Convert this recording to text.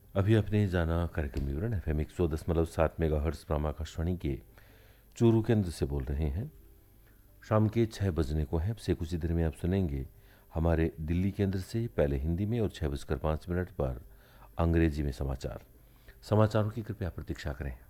अभी आपने जाना कार्यक्रम विवरण FM 100.7 मेगाहर्ट्ज़ पर आकाशवाणी के चूरू केंद्र से बोल रहे हैं। शाम के 6 बजने को हैं। अब से कुछ ही देर में आप सुनेंगे हमारे दिल्ली केंद्र से पहले हिंदी में और 6:05 पर अंग्रेजी में समाचार। समाचारों की कृपया प्रतीक्षा करें।